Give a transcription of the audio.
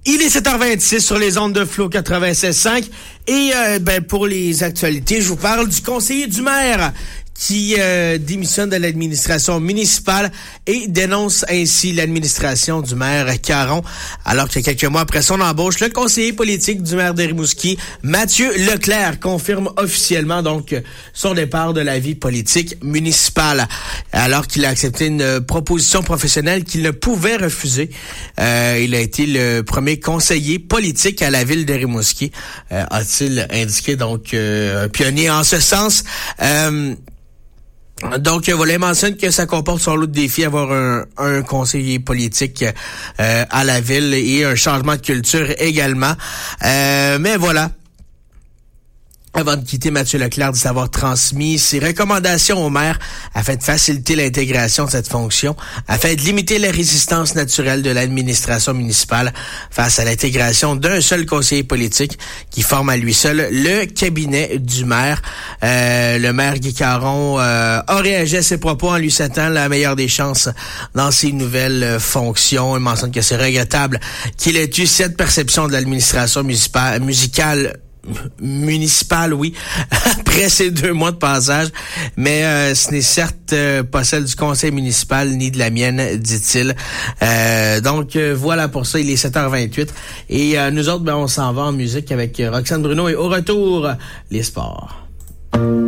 Il est 7h26 sur les ondes de Flow 96.5 et pour les actualités, je vous parle du conseiller du maire qui démissionne de l'administration municipale et dénonce ainsi l'administration du maire Caron. Alors que quelques mois après son embauche, le conseiller politique du maire de Rimouski, Mathieu Leclerc, confirme officiellement donc son départ de la vie politique municipale. Alors qu'il a accepté une proposition professionnelle qu'il ne pouvait refuser. Il a été le premier conseiller politique à la ville de Rimouski, a-t-il indiqué, donc un pionnier en ce sens. Donc, voilà, il mentionne que ça comporte son lot de défis, avoir un conseiller politique à la ville et un changement de culture également. Mais voilà. Avant de quitter, Mathieu Leclerc dit avoir transmis ses recommandations au maire afin de faciliter l'intégration de cette fonction, afin de limiter la résistance naturelle de l'administration municipale face à l'intégration d'un seul conseiller politique qui forme à lui seul le cabinet du maire. Le maire Guy Caron a réagi à ses propos en lui souhaitant la meilleure des chances dans ses nouvelles fonctions. Il mentionne que c'est regrettable qu'il ait eu cette perception de l'administration municipale, oui, après ces 2 mois de passage, mais ce n'est certes pas celle du conseil municipal ni de la mienne, dit-il. Donc voilà pour ça, il est 7h28 et nous autres, on s'en va en musique avec Roxane Bruno et au retour, les sports.